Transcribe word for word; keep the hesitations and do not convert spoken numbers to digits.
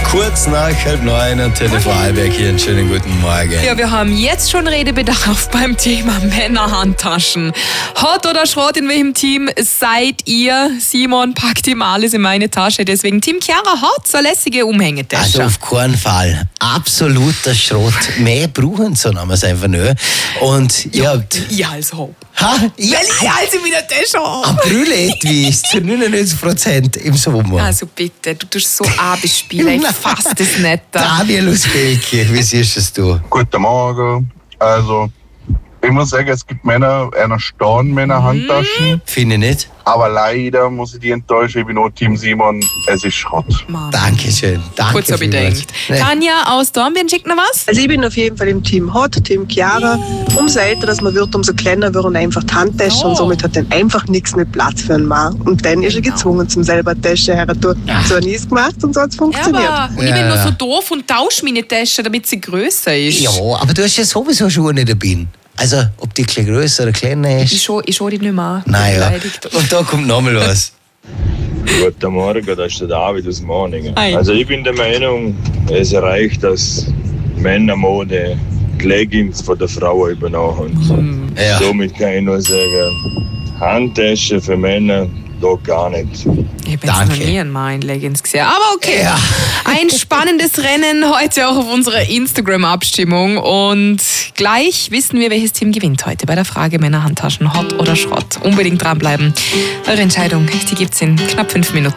Kurz nach halb neun und Tele Vorarlberg hier. Einen schönen guten Morgen. Ja, wir haben jetzt schon Redebedarf beim Thema Männerhandtaschen. Hot oder Schrott, in welchem Team seid ihr? Simon packt ihm alles in meine Tasche. Deswegen Team Chiara hat so eine lässige Umhängetasche. Also auf keinen Fall. Absoluter Schrott. Mehr brauchen sie haben wir es einfach nicht. Und ihr habt... Ich als Hop. Ha? Ja, Weil ich als in meiner Tasche habe. April etwas zu neunundneunzig Prozent im Sommer. Also bitte, du tust so abspielen. Ich fass das nicht. Daniel aus Belgien, wie siehst es du? Guten Morgen. Also, ich muss sagen, es gibt Männer, einer staunen Männerhandtaschen. Finde ich nicht. Aber leider muss ich die enttäuschen. Ich bin nur Team Simon. Es ist Schrott. Mann. Dankeschön. Danke Kurz habe ich vielmals. gedacht. Nee. Tanja aus Dornbirn schickt noch was? Also ich bin auf jeden Fall im Team Hot, Team Chiara. Umso älter das man wird, umso kleiner wird und einfach die Handtasche Oh. und somit hat dann einfach nichts mehr Platz für einen Mann. Und dann ist er gezwungen zum selber die Tasche herzutun. So habe ich es gemacht und so hat es Ja, funktioniert. aber und ich Ja, bin nur ja. so doof und tausche meine Tasche, damit sie grösser ist. Ja, aber du hast ja sowieso Schuhe nicht dabei. Also, ob die ein bisschen grösser oder kleiner ist. Ich schaue ich schau dich nicht mehr an. Naja. Beleidigt. Und da kommt nochmal was. Guten Morgen, das ist der David aus Morningen. Hi. Also ich bin der Meinung, es reicht, dass Männermode die Leggings von der Frau übernommen haben. Ja. Somit kann ich nur sagen, Handtaschen für Männer, doch gar nicht. Ich habe jetzt Danke. noch nie in meinen Leggings gesehen. Aber okay. Ja. Ein spannendes Rennen heute auch auf unserer Instagram-Abstimmung. Und gleich wissen wir, welches Team gewinnt heute bei der Frage Männerhandtaschen, Hot oder Schrott. Unbedingt dranbleiben. Eure Entscheidung, die gibt's in knapp fünf Minuten.